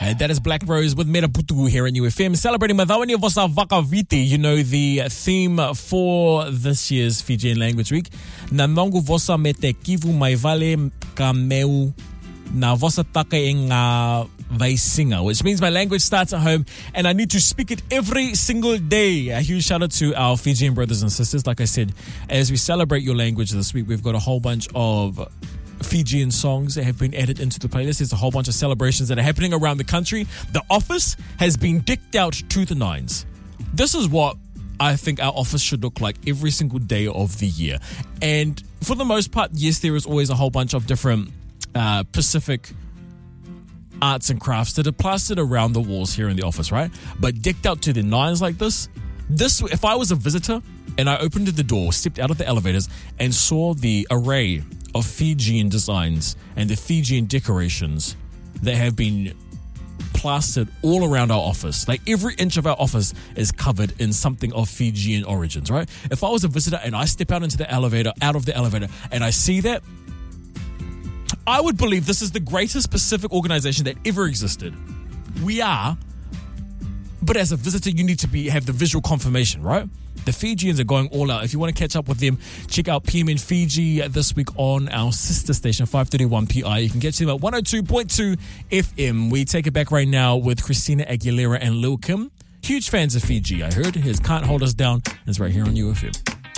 That is Black Rose with Mera Putu here in UFM, celebrating Madawani Vosa Vakaviti. You know, the theme for this year's Fijian Language Week. Nanongu Vosa Mete Kivu Mai Vale Kameu Na Vosa Take Nga Vaisinga, which means my language starts at home and I need to speak it every single day. A huge shout out to our Fijian brothers and sisters. Like I said, as we celebrate your language this week, we've got a whole bunch of Fijian songs that have been added into the playlist. There's a whole bunch of celebrations that are happening around the country. The office has been decked out to the nines. This is what I think our office should look like every single day of the year. And for the most part, yes, there is always a whole bunch of different Pacific arts and crafts that are plastered around the walls here in the office, right? But decked out to the nines like this, if I was a visitor and I opened the door, stepped out of the elevators and saw the array of Fijian designs and the Fijian decorations that have been plastered all around our office, like every inch of our office is covered in something of Fijian origins, right? If I was a visitor and I step out of the elevator and I see that, I would believe this is the greatest Pacific organization that ever existed. We are, but as a visitor, you need to have the visual confirmation, right? The Fijians are going all out. If you want to catch up with them, check out PM in Fiji this week on our sister station, 531 PI. You can get to them at 102.2 FM. We take it back right now with Christina Aguilera and Lil Kim. Huge fans of Fiji, I heard. His Can't Hold Us Down is right here on UFM.